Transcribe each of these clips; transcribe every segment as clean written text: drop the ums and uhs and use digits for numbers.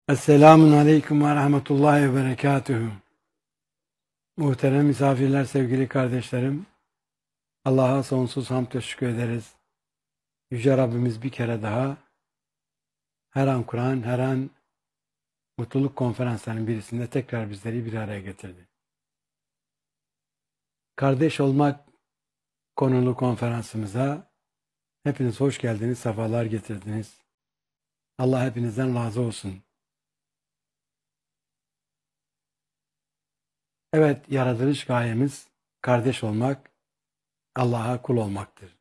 Esselamun Aleyküm ve Rahmetullahi ve Berekatühü. Muhterem misafirler, sevgili kardeşlerim, Allah'a sonsuz hamd ve şükür ederiz. Yüce Rabbimiz bir kere daha her an Kur'an, her an mutluluk konferanslarının birisinde tekrar bizleri bir araya getirdi. Kardeş olmak konulu konferansımıza hepiniz hoş geldiniz, sefalar getirdiniz. Allah hepinizden razı olsun. Evet, yaratılış gayemiz kardeş olmak, Allah'a kul olmaktır.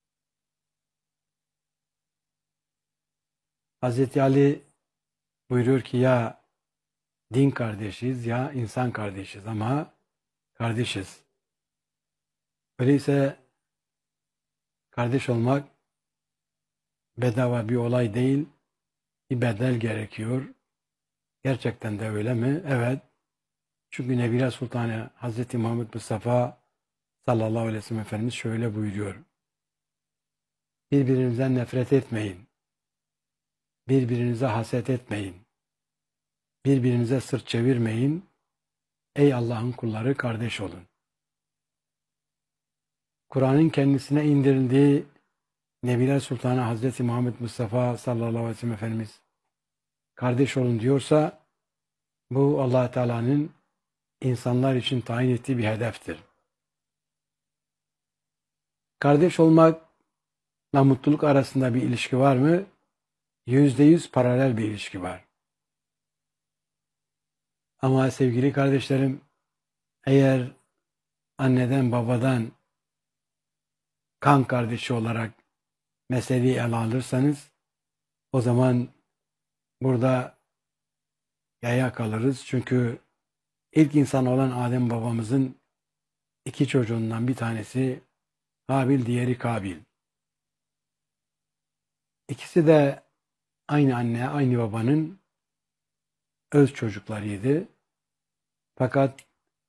Hz. Ali buyuruyor ki ya din kardeşiz ya insan kardeşiz ama kardeşiz. Öyleyse kardeş olmak bedava bir olay değil, bir bedel gerekiyor. Gerçekten de öyle mi? Evet. Çünkü Nebile Sultanı Hz. Muhammed Mustafa sallallahu aleyhi ve sellem Efendimiz şöyle buyuruyor. Birbirinizden nefret etmeyin. Birbirinize haset etmeyin. Birbirinize sırt çevirmeyin. Ey Allah'ın kulları kardeş olun. Kur'an'ın kendisine indirildiği Nebiler Sultanı Hazreti Muhammed Mustafa sallallahu aleyhi ve sellem Efendimiz kardeş olun diyorsa bu Allah Teala'nın insanlar için tayin ettiği bir hedeftir. Kardeş olmakla mutluluk arasında bir ilişki var mı? %100 paralel bir ilişki var. Ama sevgili kardeşlerim, eğer anneden babadan kan kardeşi olarak meseleyi ele alırsanız o zaman burada yaya kalırız. Çünkü ilk insan olan Adem babamızın iki çocuğundan bir tanesi Habil, diğeri Kabil. İkisi de aynı anne, aynı babanın öz çocuklarıydı. Fakat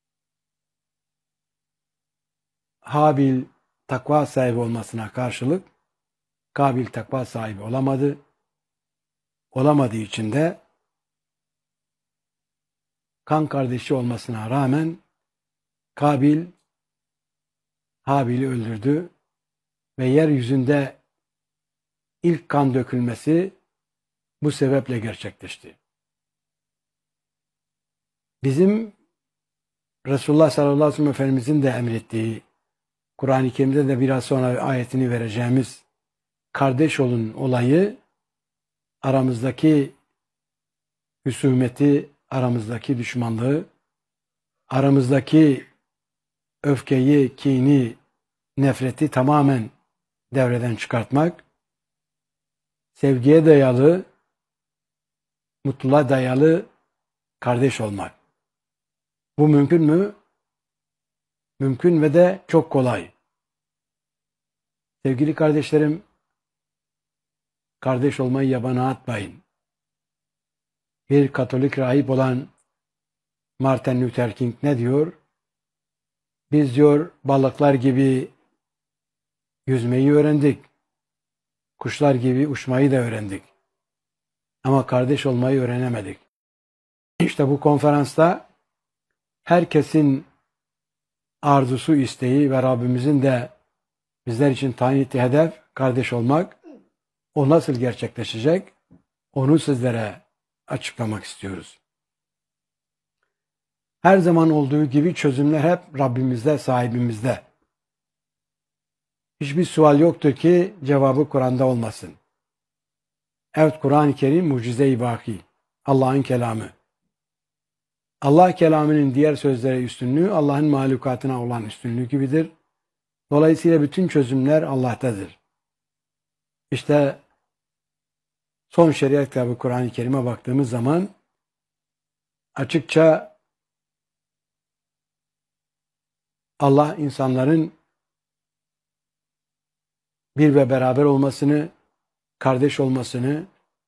Habil takva sahibi olmasına karşılık Kabil takva sahibi olamadı. Olamadığı için de kan kardeşi olmasına rağmen Kabil Habil'i öldürdü ve yeryüzünde ilk kan dökülmesi bu sebeple gerçekleşti. Bizim Resulullah sallallahu aleyhi ve sellem Efendimizin de emrettiği, Kur'an-ı Kerim'de de biraz sonra ayetini vereceğimiz kardeş olun olayı aramızdaki husumeti, aramızdaki düşmanlığı, aramızdaki öfkeyi, kini, nefreti tamamen devreden çıkartmak, sevgiye dayalı, mutluluğa dayalı kardeş olmak. Bu mümkün mü? Mümkün ve de çok kolay. Sevgili kardeşlerim, kardeş olmayı yabana atmayın. Bir Katolik rahip olan Martin Luther King ne diyor? Biz diyor balıklar gibi yüzmeyi öğrendik. Kuşlar gibi uçmayı da öğrendik. Ama kardeş olmayı öğrenemedik. İşte bu konferansta herkesin arzusu, isteği ve Rabbimizin de bizler için tayin ettiği hedef kardeş olmak. O nasıl gerçekleşecek? Onu sizlere açıklamak istiyoruz. Her zaman olduğu gibi çözümler hep Rabbimizde, sahibimizde. Hiçbir sual yoktur ki cevabı Kur'an'da olmasın. Evet, Kur'an-ı Kerim mucize-i baki, Allah'ın kelamı. Allah kelamının diğer sözlere üstünlüğü Allah'ın mahlukatına olan üstünlüğü gibidir. Dolayısıyla bütün çözümler Allah'tadır. İşte son şeriat kitabı Kur'an-ı Kerim'e baktığımız zaman açıkça Allah insanların bir ve beraber olmasını, kardeş olmasını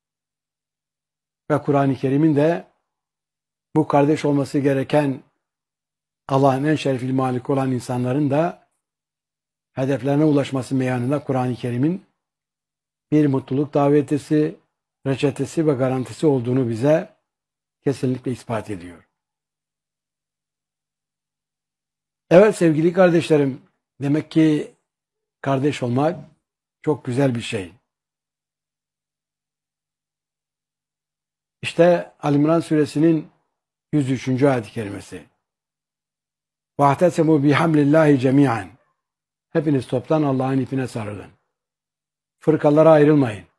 ve Kur'an-ı Kerim'in de bu kardeş olması gereken Allah'ın en şerefli malik olan insanların da hedeflerine ulaşması meyanında Kur'an-ı Kerim'in bir mutluluk davetisi, reçetesi ve garantisi olduğunu bize kesinlikle ispat ediyor. Evet sevgili kardeşlerim, demek ki kardeş olmak çok güzel bir şey. İşte Ali-İmran suresinin 103. ayet-i kerimesi. وَاَعْتَسِمُوا بِحَمْلِ اللّٰهِ جَمِيعًا. Hepiniz toptan Allah'ın ipine sarılın. Fırkalara ayrılmayın.